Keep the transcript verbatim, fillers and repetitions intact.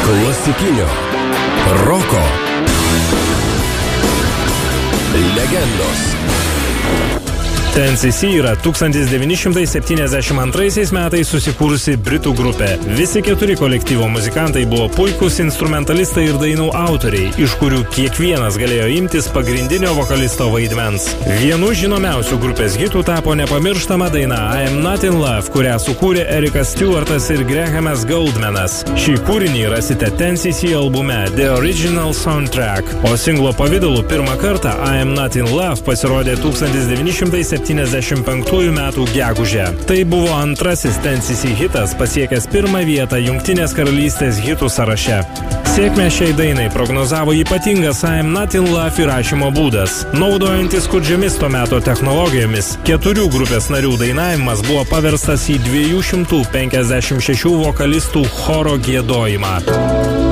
klasikinio, roko, legendos. ten C C yra tūkstantis devyni šimtai septyniasdešimt antraisiais metais susikūrusi britų grupė. Visi keturi kolektyvo muzikantai buvo puikūs instrumentalistai ir dainų autoriai, iš kurių kiekvienas galėjo imtis pagrindinio vokalisto vaidmens. Vienu žinomiausių grupės hitų tapo nepamirštama daina I Am Not In Love, kurią sukūrė Erikas Stewartas ir Grahamas Goldmanas. Šį kūrinį rasite ten C C albume The Original Soundtrack, o singlo pavidalu pirmą kartą I Am Not In Love pasirodė tūkstantis devyni šimtai septyniasdešimt penktųjų metų gegužę. Tai buvo antrasis ten C C hitas, pasiekęs pirmą vietą Jungtinės karalystės hitų sąraše. Sėkmę šiai dainai prognozavo ypatingas I Am Not In Love įrašymo būdas. Naudojantis skurdžiomis to meto technologijomis, keturių grupės narių dainavimas buvo paverstas į dviejų šimtų penkiasdešimt šešių vokalistų choro giedojimą.